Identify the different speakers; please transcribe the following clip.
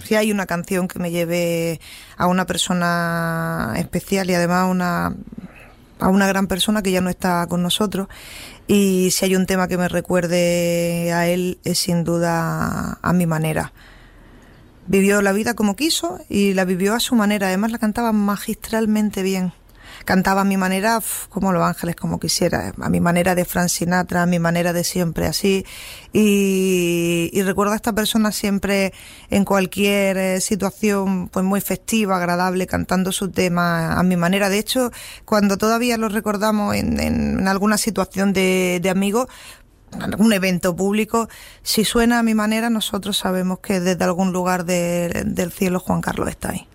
Speaker 1: si hay una canción que me lleve a una persona especial y además a una gran persona que ya no está con nosotros, y si hay un tema que me recuerde a él, es sin duda A mi manera. Vivió la vida como quiso y la vivió a su manera, además la cantaba magistralmente bien. Cantaba a mi manera, como Los Ángeles, como quisiera, a mi manera de Frank Sinatra, a mi manera de siempre, así. Y recuerdo a esta persona siempre en cualquier situación pues muy festiva, agradable, cantando su tema a mi manera. De hecho, cuando todavía lo recordamos en alguna situación de amigos, en algún evento público, si suena a mi manera, nosotros sabemos que desde algún lugar del cielo Juan Carlos está ahí.